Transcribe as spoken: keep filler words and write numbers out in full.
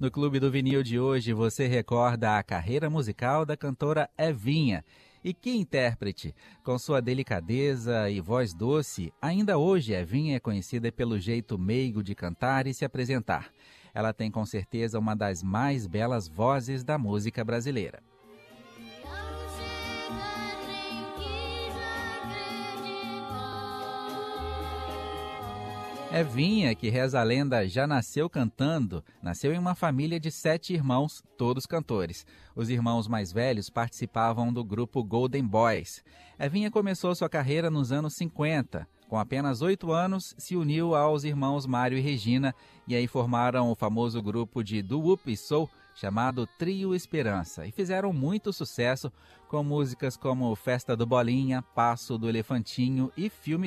No Clube do Vinil de hoje, você recorda a carreira musical da cantora Evinha. E que intérprete! Com sua delicadeza e voz doce, ainda hoje Evinha é conhecida pelo jeito meigo de cantar e se apresentar. Ela tem com certeza uma das mais belas vozes da música brasileira. Evinha, que reza a lenda, já nasceu cantando, nasceu em uma família de sete irmãos, todos cantores. Os irmãos mais velhos participavam do grupo Golden Boys. Evinha começou sua carreira nos anos cinquenta. Com apenas oito anos, se uniu aos irmãos Mário e Regina e aí formaram o famoso grupo de doo-wop e soul chamado Trio Esperança e fizeram muito sucesso com músicas como Festa do Bolinha, Passo do Elefantinho e Filme